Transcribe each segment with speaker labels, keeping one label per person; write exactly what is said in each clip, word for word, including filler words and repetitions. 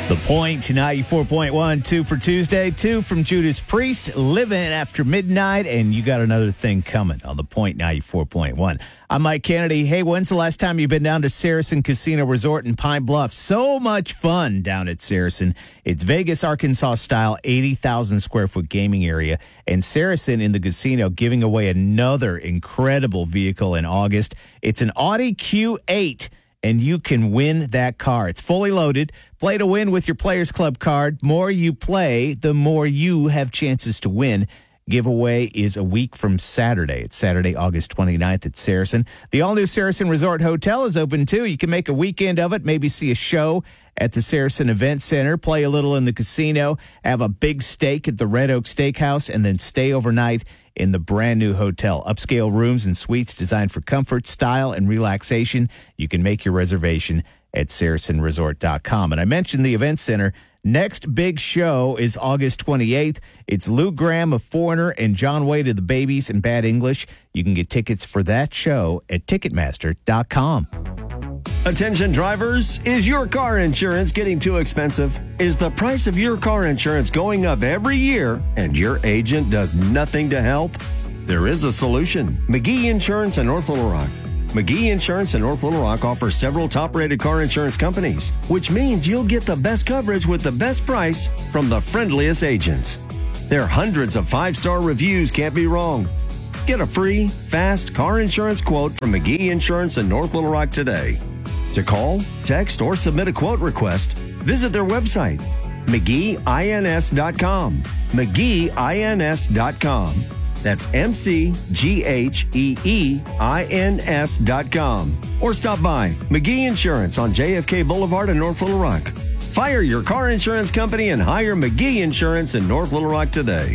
Speaker 1: The Point, ninety-four point one, two for Tuesday, two from Judas Priest, Living After Midnight, and you got another thing coming on The Point, ninety-four point one. I'm Mike Kennedy. Hey, when's the last time you've been down to Saracen Casino Resort in Pine Bluff? So much fun down at Saracen. It's Vegas, Arkansas-style, eighty thousand square foot gaming area, and Saracen in the casino giving away another incredible vehicle in August. It's an Audi Q eight. And you can win that car. It's fully loaded. Play to win with your Players Club card. More you play, the more you have chances to win. Giveaway is a week from Saturday. It's Saturday, August twenty-ninth at Saracen. The all-new Saracen Resort Hotel is open, too. You can make a weekend of it, maybe see a show at the Saracen Event Center, play a little in the casino, have a big steak at the Red Oak Steakhouse, and then stay overnight in the brand-new hotel. Upscale rooms and suites designed for comfort, style, and relaxation. You can make your reservation at saracen resort dot com. And I mentioned the Event Center. Next big show is August twenty-eighth. It's Lou Graham of Foreigner and John Wayne of the Babies and Bad English. You can get tickets for that show at ticketmaster dot com.
Speaker 2: Attention drivers, is your car insurance getting too expensive? Is the price of your car insurance going up every year and your agent does nothing to help? There is a solution. McGee Insurance in North Little Rock. McGee Insurance in North Little Rock offers several top-rated car insurance companies, which means you'll get the best coverage with the best price from the friendliest agents. Their hundreds of five-star reviews can't be wrong. Get a free, fast car insurance quote from McGee Insurance in North Little Rock today. To call, text, or submit a quote request, visit their website, McGee Ins dot com. McGee Ins dot com. That's M C G H E E I N S dot com. Or stop by McGee Insurance on J F K Boulevard in North Little Rock. Fire your car insurance company and hire McGee Insurance in North Little Rock today.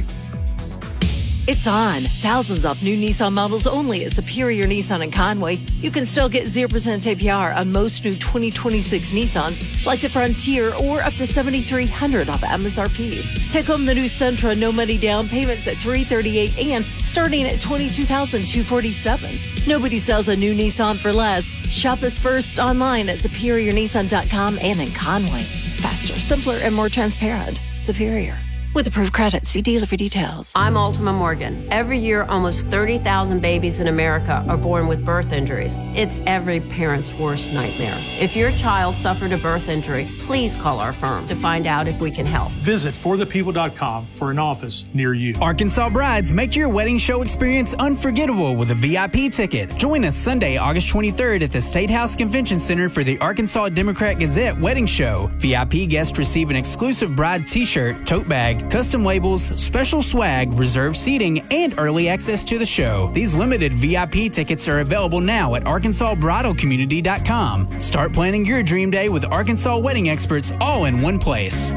Speaker 3: It's on. Thousands off new Nissan models only at Superior Nissan in Conway. You can still get zero percent A P R on most new twenty twenty-six Nissans, like the Frontier, or up to seven thousand three hundred dollars off M S R P. Take home the new Sentra, no money down, payments at three hundred thirty-eight dollars and starting at twenty-two thousand two hundred forty-seven dollars. Nobody sells a new Nissan for less. Shop us first online at superior nissan dot com and in Conway. Faster, simpler, and more transparent. Superior. With approved credit, see dealer for details.
Speaker 4: I'm Ultima Morgan. Every year, almost thirty thousand babies in America are born with birth injuries. It's every parent's worst nightmare. If your child suffered a birth injury, please call our firm to find out if we can help.
Speaker 5: Visit for the people dot com for an office near you.
Speaker 6: Arkansas brides, make your wedding show experience unforgettable with a V I P ticket. Join us Sunday, August twenty-third at the State House Convention Center for the Arkansas Democrat Gazette Wedding Show. V I P guests receive an exclusive bride t-shirt, tote bag, custom labels, special swag, reserved seating, and early access to the show. These limited V I P tickets are available now at arkansas bridal community dot com. Start planning your dream day with Arkansas wedding experts all in one place.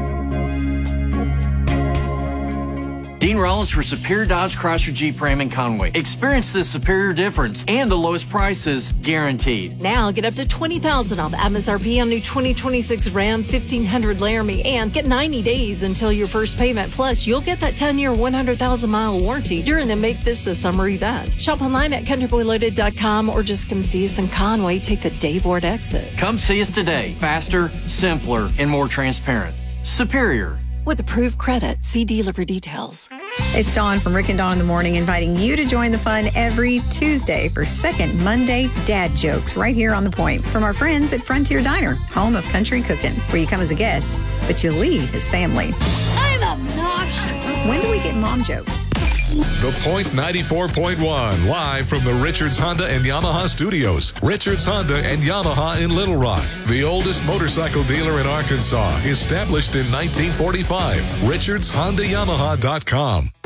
Speaker 7: Dean Rollins for Superior Dodge Chrysler Jeep Ram in Conway. Experience the superior difference and the lowest prices guaranteed.
Speaker 3: Now get up to twenty thousand dollars off M S R P on new twenty twenty-six Ram fifteen hundred Laramie and get ninety days until your first payment. Plus, you'll get that ten-year, one hundred thousand mile warranty during the Make This a Summer event. Shop online at country boy loaded dot com or just come see us in Conway. Take the Dave Ward exit.
Speaker 7: Come see us today. Faster, simpler, and more transparent. Superior.
Speaker 3: With approved credit, see dealer for details.
Speaker 8: It's Dawn from Rick and Dawn in the Morning, inviting you to join the fun every Tuesday for Second Monday Dad Jokes right here on The Point from our friends at Frontier Diner, home of country cooking, where you come as a guest, but you leave as family.
Speaker 9: I'm obnoxious.
Speaker 8: When do we get mom jokes?
Speaker 10: The Point ninety-four point one, live from the Richards Honda and Yamaha studios. Richards Honda and Yamaha in Little Rock, the oldest motorcycle dealer in Arkansas, established in nineteen forty-five. richards honda yamaha dot com.